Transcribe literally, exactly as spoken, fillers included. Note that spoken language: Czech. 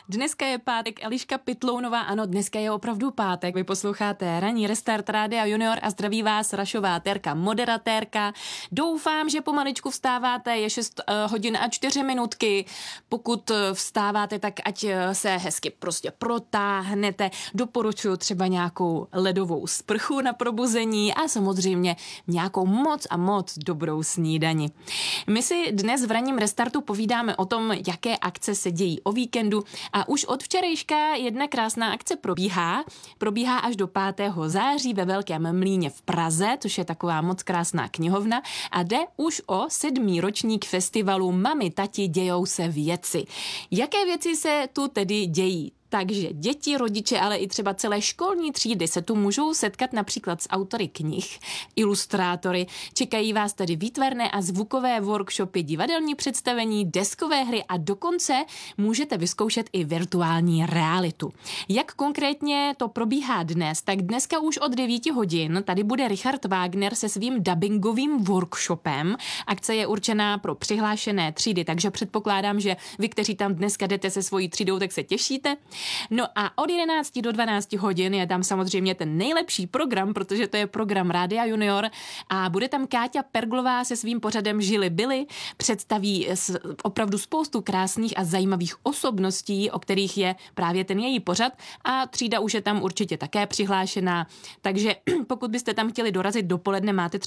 Dneska je pátek, Eliška Pytlounová, ano, dneska je opravdu pátek. Vy posloucháte ranní Restart Rádia Junior a zdraví vás Rašová Terka, moderatérka. Doufám, že pomaličku vstáváte, je šest uh, hodin a čtyři minutky. Pokud vstáváte, tak ať se hezky prostě protáhnete. Doporučuji třeba nějakou ledovou sprchu na probuzení a samozřejmě nějakou moc a moc dobrou snídani. My si dnes v ranním Restartu povídáme o tom, jaké akce se dějí o víkendu a už od včerejška jedna krásná akce probíhá. Probíhá až do pátého září ve Velkém Mlýně v Praze, což je taková moc krásná knihovna a jde už o sedmý ročník festivalu Mami, tati, dějou se věci. Jaké věci se tu tedy dějí? Takže děti, rodiče, ale i třeba celé školní třídy se tu můžou setkat například s autory knih, ilustrátory. Čekají vás tady výtvarné a zvukové workshopy, divadelní představení, deskové hry a dokonce můžete vyzkoušet i virtuální realitu. Jak konkrétně to probíhá dnes? Tak dneska už od devíti hodin tady bude Richard Wagner se svým dabingovým workshopem. Akce je určená pro přihlášené třídy, takže předpokládám, že vy, kteří tam dneska jdete se svojí třídou, tak se těšíte. No a od jedenácti do dvanácti hodin je tam samozřejmě ten nejlepší program, protože to je program Rádia Junior a bude tam Káťa Perglová se svým pořadem Žili byli, představí opravdu spoustu krásných a zajímavých osobností, o kterých je právě ten její pořad a třída už je tam určitě také přihlášená, takže pokud byste tam chtěli dorazit dopoledne, máte